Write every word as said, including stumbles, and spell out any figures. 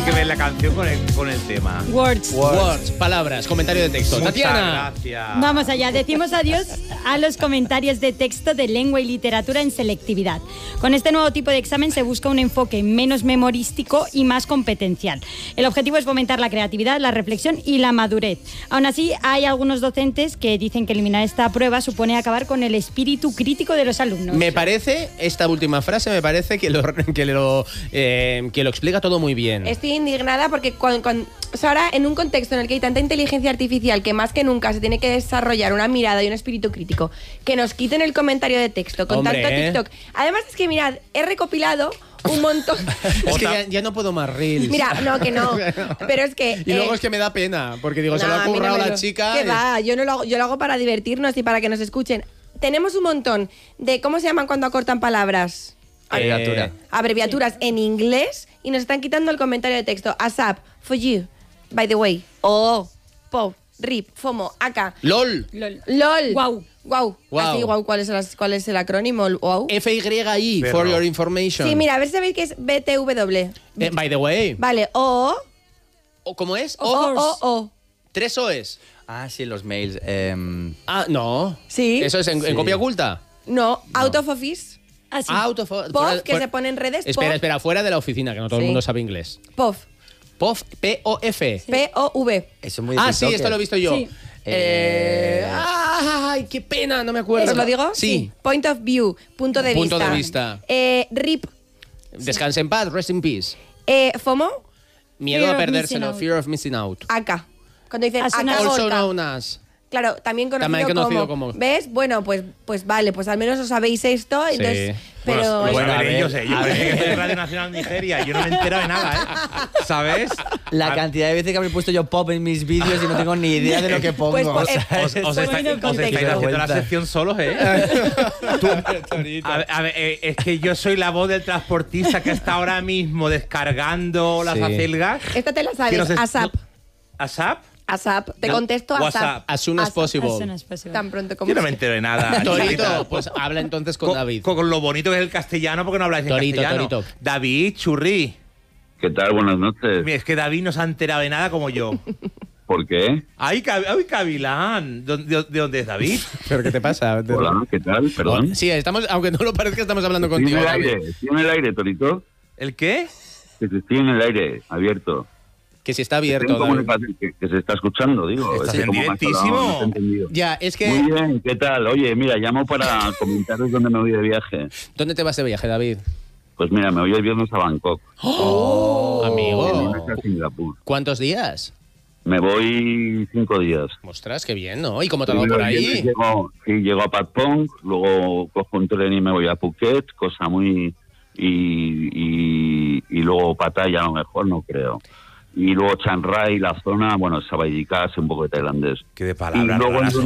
que ver la canción con el, con el tema. Words. Words. Words. Palabras. Comentario de texto. Muchas Tatiana. gracias. Vamos allá, decimos adiós a los comentarios de texto de lengua y literatura en selectividad. Con este nuevo tipo de examen se busca un enfoque menos memorístico y más competencial. El objetivo es fomentar la creatividad, la reflexión y la madurez. Aún así, hay algunos docentes que dicen que eliminar esta prueba supone acabar con el espíritu crítico de los alumnos. Me parece, esta última frase, me parece que lo, que lo, eh, que lo explica todo muy bien. Estoy indignada porque con, con, o sea, ahora en un contexto en el que hay tanta inteligencia artificial que más que nunca se tiene que desarrollar una mirada y un espíritu crítico, que nos quiten el comentario de texto con Hombre, tanto ¿eh? TikTok. Además es que mirad, he recopilado un montón. Es que ya, ya no puedo más reels. Mira, no, que no. Pero es que... Y luego eh, es que me da pena, porque digo, no, se lo ha a mí no currado me la lo- chica. ¿Qué y- va? Yo, no lo hago, yo lo hago para divertirnos y para que nos escuchen. Tenemos un montón de... ¿Cómo se llaman cuando acortan palabras? Abreviatura. Eh, Abreviaturas en inglés y nos están quitando el comentario de texto. ASAP, for you, by the way. O, pop, rip, fomo, acá. LOL. Lol. LOL. Guau. Guau. Guau. Así, guau. ¿Cuál es, el, ¿Cuál es el acrónimo? Wow. F Y I, Perro. for your information. Sí, mira, a ver si sabéis que es B T W. Eh, by the way. Vale, O, ¿O ¿Cómo es? O, O, O, O. tres O's. Ah, sí, los mails. Eh, Ah, no. Sí. ¿Eso es en, en Sí. copia oculta? No, out of office. Así. Out of... P O fuera- F, que fuera- se pone en redes. Espera, P O F. espera, fuera de la oficina, que no todo Sí. el mundo sabe inglés. P O F. P O F, P O F. P O V. eso es muy de Ah, sí, TikToker. esto lo he visto yo. Sí. Eh, ¡Ay, qué pena! No me acuerdo. ¿Os lo digo? Sí. Point of view, punto de Punto vista. de vista. Eh, R I P. Descanse en paz, rest in peace. Eh, FOMO, Miedo Fear a of perdérselo, missing out. fear of missing out. acá. Cuando dicen As soon acá as- Also orca. known as. Claro, también conocido, También conocido como, como- ¿Ves? Bueno, pues, pues vale, pues al menos os sabéis esto. Entonces, Sí. pero... Bueno, lo Bueno, a saben ver, ellos, eh. Yo a pensé ver. que estoy en Radio Nacional Nigeria. Yo no me he enterado de nada, ¿eh? ¿Sabes? La A- cantidad de veces que habré puesto yo pop en mis vídeos y no tengo ni idea de lo que pongo. Pues, pues, o sea, eh, Os, es- os, estáis, Poniendo os estáis contexto. haciendo la Vergüenza. sección solos, ¿eh? Tú- a ver, a ver, eh, es que yo soy la voz del transportista que está ahora mismo descargando las Sí. acelgas. Esta te la Que sabes, nos es- ASAP. ¿ASAP? ASAP. Te No, contesto ASAP. WhatsApp. As soon as As- possible. As soon as possible. Tan pronto como Yo no me sea. entero de nada. Torito, chiquita. pues habla entonces con Con, David. con- con lo bonito que es el castellano, porque no habláis en Torito, castellano. Torito. David, churri. ¿Qué tal? Buenas noches. Mira, es que David no se ha enterado de nada como yo. ¿Por qué? ¡Ay, Cav- ay, Cavilán! ¿De, de- de dónde es David? ¿Pero qué te pasa? Hola, ¿qué tal? Perdón. Sí, estamos, aunque no lo parezca, estamos hablando Estoy en contigo. el David. aire, estoy en el aire, Torito. ¿El qué? Que estoy en el aire, abierto. Que si está Tengo abierto. David. comunicación que, que se está escuchando, digo. Estás Es que en como me has directísimo. hablado, no te he entendido. Ya, es que... Muy bien, ¿qué tal? Oye, mira, llamo para comentaros dónde me voy de viaje. ¿Dónde te vas de viaje, David? Pues mira, me voy el viernes a Bangkok. Oh, El amigo. lunes a Singapur. ¿Cuántos días? Me voy cinco días. Ostras, qué bien, ¿no? ¿Y cómo te va Primero por el viernes ahí? Llego, sí, llego a Patpong, luego cojo un tren y me voy a Phuket, cosa muy... Y, y, y luego Pattaya, a lo mejor, no creo. Y luego Chiang Rai, la zona, bueno, Sawadee-Khas, un poco de tailandés. Que de Y palabras luego raras el lunes